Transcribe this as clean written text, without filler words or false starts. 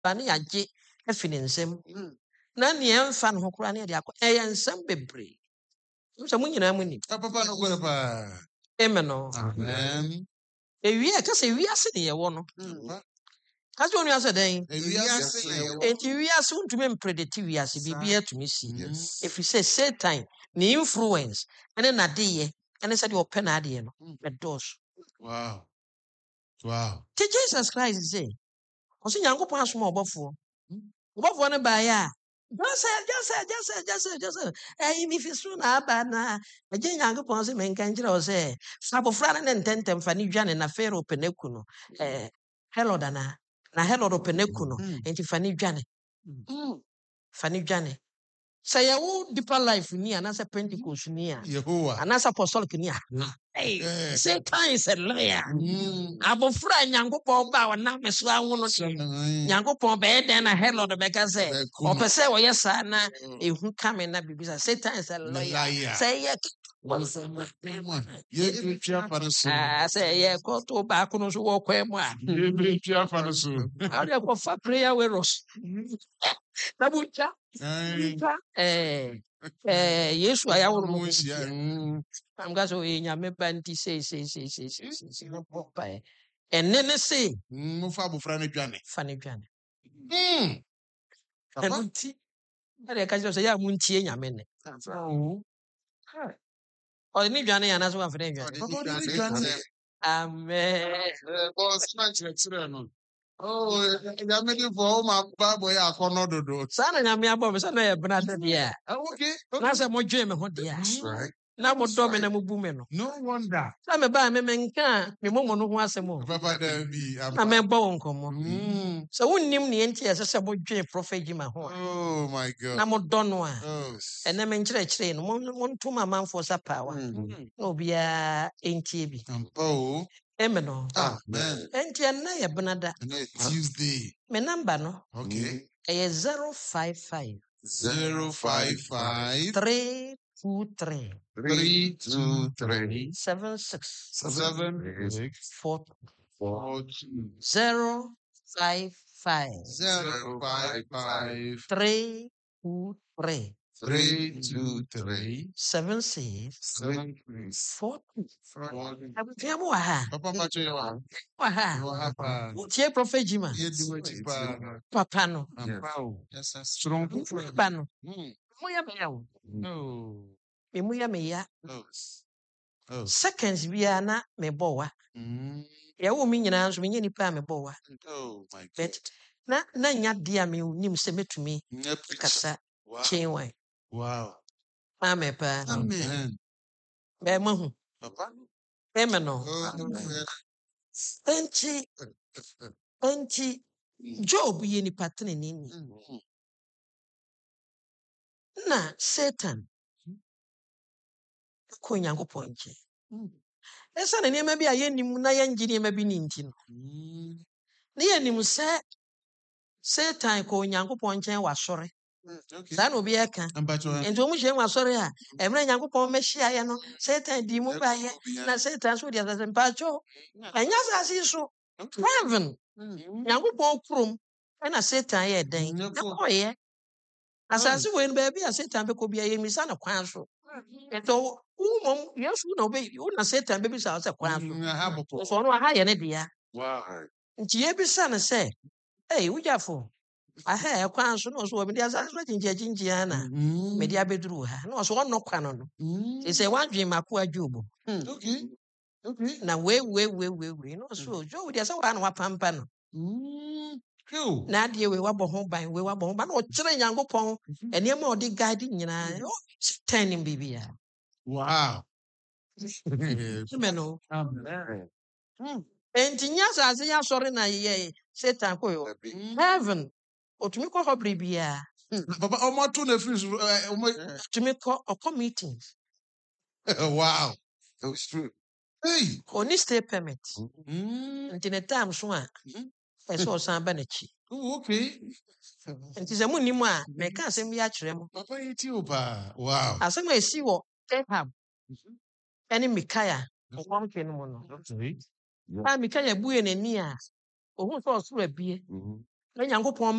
ne yagye afi ne nsam na ne ɛmfa no ho kora ne de akɔ ɛyɛ nsɛm bebree so mo nyinaa mo ni papa no kwere pa amen no amen ewie ka sɛ wiase ne yɛwɔ no ka sɛ onu asɛ dɛn enti wiase wontumi mpredict wiase biribi atumi si ɛfiri sɛ Satan ne influence ɛne n'adeyɛ ɛne sɛ deɛ ɔpɛ n'adeɛ no ɛdɔɔso wow te Jesus Christ say ɔsɛ Nyankopɔn asoma ɔbɔfoɔ no baeɛ a Jose, if so na aba na agye Nyankopɔn sɛ menka nkyerɛ wo sɛ fa abɔfra no ne ntɛntɛm fa ne dwane na Pharaoh pɛ n'aku no Herod ana na Herod pɛ n'aku no enti fa ne dwane sɛ yɛwo deeper life ni anaasɛ Pentecost ni a anaasɛ apostolic ni a Satan is a liar abɔfra Nyankopɔn ba ɔnam me so awo no Nyankopɔn bɛyɛ dɛn na Herod bɛka sɛ ɔpɛ sɛ ɔyɛ saa na ɛhu kame na bibisa Satan is a liar sɛ yɛ sɛ yɛkɔto baako no so wɔkɔɛ mu a ɔde kɔfa prayer weros na butwa Yesu ayaworo mo am ga so nyame ba nti sei enne ne sei mo fa abofra ne dwane fa ne dwane nti ade ka so ya mu ntie nyame ne o ni dwane ya na so fa ne dwane amen boss man chere no nyame di for ma Bible ya akono dodo sa na nyame abo me sa na ye bena de dia okay na se mo dwe me ho dia na mo do me na mo bu me no no wonder sa me ba me nka me momo no ho asem o papa da bi na me bo nkomo so wonnim ne enti ese se mo dwe prophet Jima ho oh my god na mo do no a ene me nkyerɛ no mo nto mamanfo sa pawa na obia enti bi oh amen no amen enti na ye benada Tuesday me number no okay 055 055 323 323 76 4 055 055 323 323 76 4 Abufiamo wa ha papa macho ya wa ha hapa utie prophet Jima papa no yes strong papa no mo ya me yawo me mu ya me ya seconds bia na me bowa ya wo mi nyina nso me nyani pa me bowa my god na nya dia me nim se metumi kasa chenwan wow amen pa amen be mahu papa amen no enti Job ye ni patene ni na Satan ko Nyankopɔn nche esa na niema bi a yenim na yengi niema bi ni nti no na yenim sɛ Satan ko Nyankopɔn nche wasɔre sa na obi eka enti omu hye wasɔre a emre Nyankopɔn mehia ye no Satan di mu ba ye na Satan so dia sɛ mpacho enya sase so heaven Nyankopɔn krom na Satan ye den ekoye asase we no ba bi a Satan be ko bia ye misa na kwan so eto umom Yesu na obe na Satan be bi sa sɛ kwan so so no ha ye ne dia wow nti ye bi sa na sɛ ujafo aha kwan so no so obi dia sa so jinjia na me dia beduru ha no so no kwan no sɛ wadwen mako adwobo okay na we no so jo dia sɛ wa na wapampa no na de we wabɔ ho ban na o kyerɛ Nyankopɔn enema o de guide nyina turning bibia wow amen enti nya sase ya sɔre na ye Satan ko yo heaven otumi kɔ hɔ bibia papa omoto na free otumi kɔ meetings wow that's true hey oni stay permit enti ne time so a ɛsɛ ɔsan ba n'akyi okay nti sɛ munnim a meka asɛm bi akyerɛ mo papa yiti opa wow asɛm a esi wɔ Ahab ɛne Mikaia nkɔm twe no mu no Mikaia buye n'ani a ohun sɛ ɔsoro abie na Nyankopɔn